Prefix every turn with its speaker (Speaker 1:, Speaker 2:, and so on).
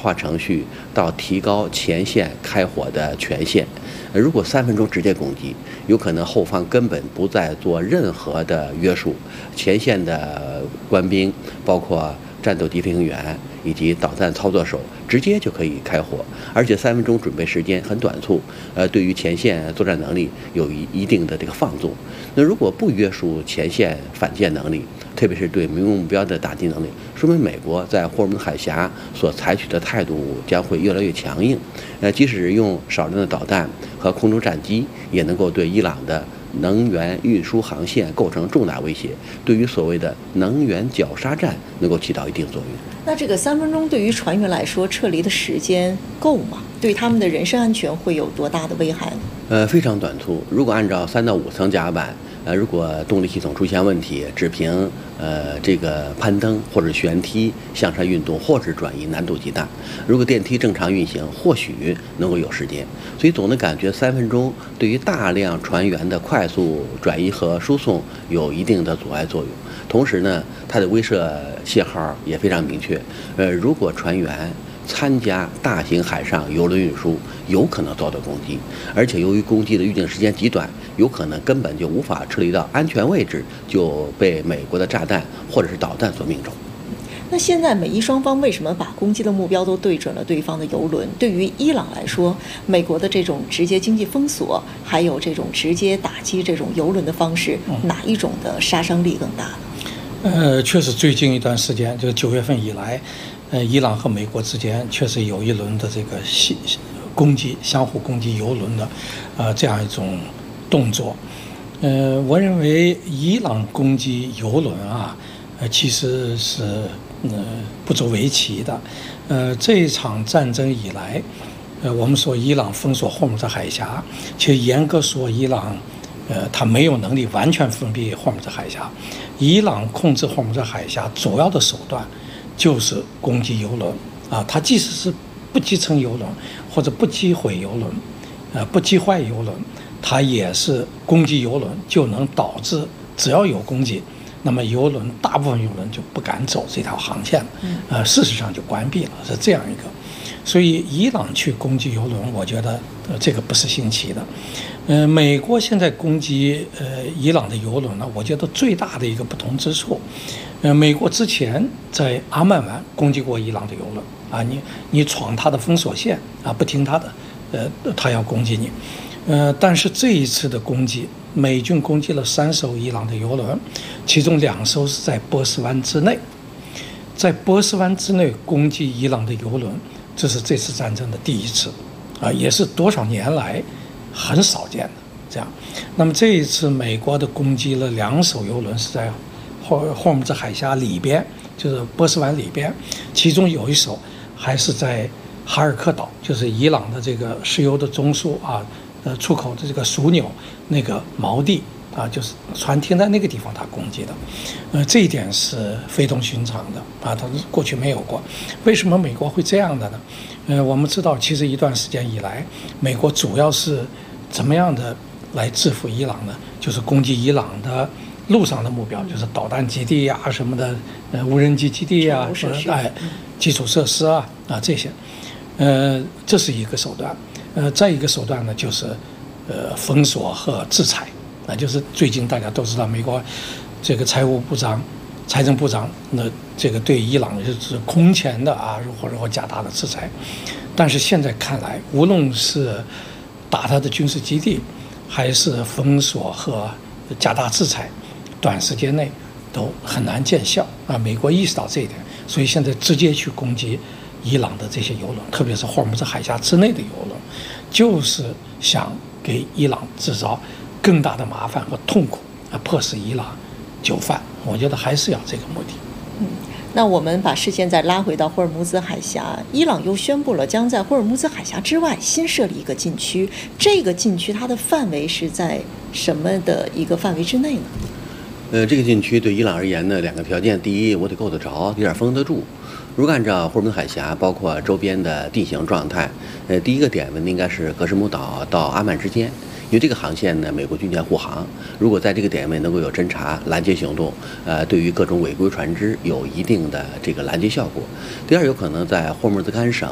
Speaker 1: 化程序到提高前线开火的权限。如果3分钟直接攻击，有可能后方根本不再做任何的约束，前线的官兵，包括战斗机飞行员以及导弹操作手，直接就可以开火，而且3分钟准备时间很短促，对于前线作战能力有一定的这个放纵。那如果不约束前线反舰能力，特别是对民用目标的打击能力，说明美国在霍尔木兹海峡所采取的态度将会越来越强硬。即使用少量的导弹和空中战机，也能够对伊朗的能源运输航线构成重大威胁，对于所谓的能源绞杀战能够起到一定作用。
Speaker 2: 那这个3分钟对于船员来说，撤离的时间够吗？对他们的人身安全会有多大的危害呢？
Speaker 1: 非常短促。如果按照3到5层甲板，如果动力系统出现问题，只凭这个攀登或者旋梯向上运动，或者转移难度极大。如果电梯正常运行，或许能够有时间。所以总的感觉3分钟对于大量船员的快速转移和输送有一定的阻碍作用。同时呢，它的威慑信号也非常明确。如果船员参加大型海上邮轮运输，有可能遭到攻击，而且由于攻击的预定时间极短，有可能根本就无法撤离到安全位置，就被美国的炸弹或者是导弹所命中。
Speaker 2: 那现在美伊双方为什么把攻击的目标都对准了对方的邮轮？对于伊朗来说，美国的这种直接经济封锁，还有这种直接打击这种邮轮的方式，哪一种的杀伤力更大呢？
Speaker 3: 确实最近一段时间，就是9月份以来，伊朗和美国之间确实有一轮的这个相互攻击邮轮的这样一种动作。我认为伊朗攻击邮轮其实是不足为奇的。这一场战争以来，我们说伊朗封锁霍尔木兹海峡，其实严格说伊朗它没有能力完全封闭霍尔木兹海峡。伊朗控制霍尔木兹海峡主要的手段就是攻击邮轮它即使是不击沉邮轮或者不击毁邮轮，不击坏邮轮，它也是攻击邮轮，就能导致只要有攻击，那么大部分邮轮就不敢走这条航线了，事实上就关闭了，是这样一个。所以伊朗去攻击邮轮，我觉得这个不是新奇的。美国现在攻击伊朗的邮轮呢，我觉得最大的一个不同之处，美国之前在阿曼湾攻击过伊朗的邮轮你闯他的封锁线不听他的，他要攻击你。但是这一次的攻击，美军攻击了3艘伊朗的邮轮，其中2艘是在波斯湾之内，在波斯湾之内攻击伊朗的邮轮，这是这次战争的第一次也是多少年来很少见的这样。那么这一次美国的攻击了2艘邮轮是在霍尔木兹海峡里边，就是波斯湾里边，其中有一艘还是在哈尔克岛，就是伊朗的这个石油的中枢出口的这个枢纽那个锚地就是船停在那个地方，它攻击的，这一点是非同寻常的它过去没有过。为什么美国会这样的呢？我们知道，其实一段时间以来，美国主要是怎么样的来制服伊朗呢？就是攻击伊朗的陆上的目标，就是导弹基地什么的，无人机基地基础设施这些，这是一个手段。再一个手段呢，就是封锁和制裁。就是最近大家都知道，美国这个财政部长这个对伊朗就是空前的或者加大的制裁。但是现在看来，无论是打他的军事基地，还是封锁和加大制裁，短时间内都很难见效美国意识到这一点，所以现在直接去攻击伊朗的这些油轮，特别是霍尔木兹海峡之内的油轮，就是想给伊朗制造更大的麻烦和痛苦迫使伊朗就范。我觉得还是要这个目的。
Speaker 2: 那我们把视线再拉回到霍尔木兹海峡，伊朗又宣布了将在霍尔木兹海峡之外新设立一个禁区，这个禁区它的范围是在什么的一个范围之内呢？
Speaker 1: 这个禁区对伊朗而言呢，2个条件：第一，我得够得着，有点封得住。如果按照霍尔木兹海峡包括周边的地形状态，第一个点应该是格什木岛到阿曼之间。因为这个航线呢，美国军舰护航，如果在这个点位能够有侦察拦截行动，对于各种违规船只有一定的这个拦截效果。第二，有可能在霍尔木兹干省